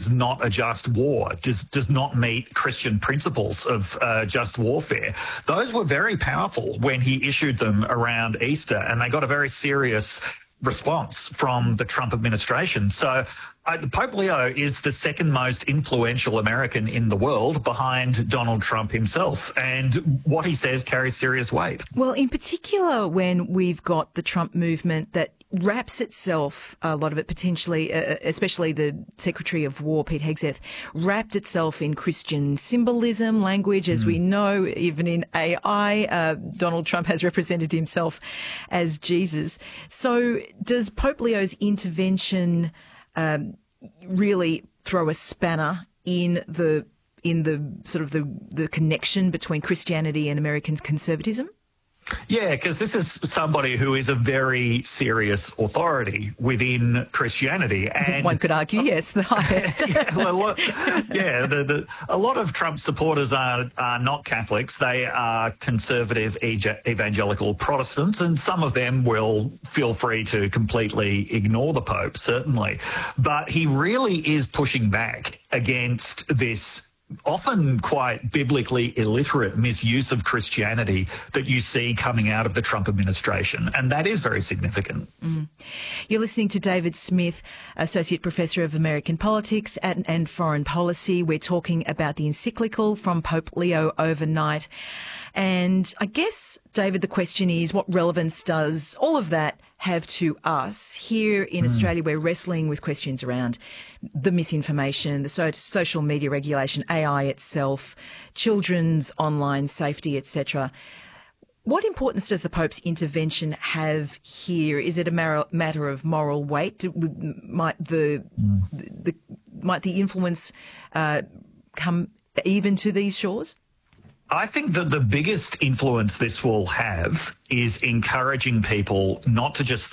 is not a just war, does not meet Christian principles of just warfare. Those were very powerful when he issued them around Easter, and they got a very serious response from the Trump administration. So Pope Leo is the second most influential American in the world behind Donald Trump himself, and what he says carries serious weight. Well, in particular, when we've got the Trump movement that wraps itself, a lot of it potentially, especially the Secretary of War, Pete Hegseth, wrapped itself in Christian symbolism, language, as we know, even in AI, Donald Trump has represented himself as Jesus. So does Pope Leo's intervention really throw a spanner in the sort of the connection between Christianity and American conservatism? Yeah, because this is somebody who is a very serious authority within Christianity. And one could argue, yes, the highest. A lot of Trump supporters are not Catholics. They are conservative evangelical Protestants, and some of them will feel free to completely ignore the Pope, certainly. But he really is pushing back against this often quite biblically illiterate misuse of Christianity that you see coming out of the Trump administration, and that is very significant. You're listening to David Smith, Associate Professor of American Politics and Foreign Policy. We're talking about the encyclical from Pope Leo overnight. And I guess, David, the question is, what relevance does all of that have to us? Here in Australia, we're wrestling with questions around the misinformation, the social media regulation, AI itself, children's online safety, etc. What importance does the Pope's intervention have here? Is it a matter of moral weight? Might the influence come even to these shores? I think that the biggest influence this will have is encouraging people not to just